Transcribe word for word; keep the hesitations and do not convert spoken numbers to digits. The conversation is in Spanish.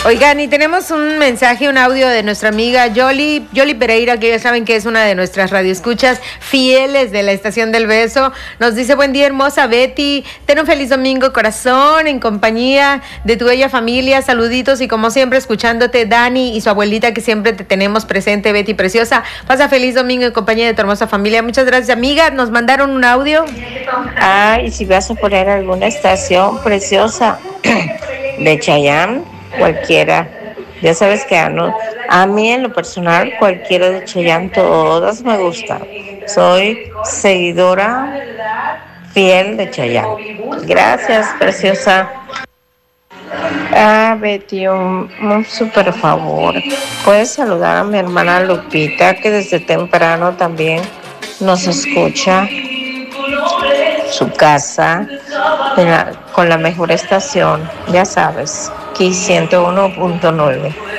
Oigan, y tenemos un mensaje, un audio de nuestra amiga Yoli, Yoli Pereira, que ya saben que es una de nuestras radioescuchas fieles de la Estación del Beso. Nos dice: buen día, hermosa Betty, ten un feliz domingo, corazón, en compañía de tu bella familia, saluditos, y como siempre escuchándote, Dani y su abuelita, que siempre te tenemos presente, Betty preciosa. Pasa feliz domingo en compañía de tu hermosa familia. Muchas gracias, amiga. Nos mandaron un audio. Ah, y si vas a poner alguna estación preciosa de Chayanne, cualquiera. Ya sabes que a, no, a mí en lo personal cualquiera de Chayanne, todas me gustan. Soy seguidora fiel de Chayanne. Gracias, preciosa. Ah, Betty, un, un super favor. Puedes saludar a mi hermana Lupita, que desde temprano también nos escucha. Su casa la, con la mejor estación, ya sabes, Kiss ciento uno punto nueve.